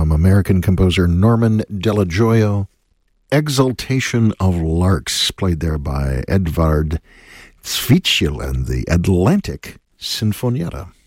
from American composer Norman Delajoyo. Exaltation of Larks, played there by Edvard Zvicil and the Atlantic Sinfonietta.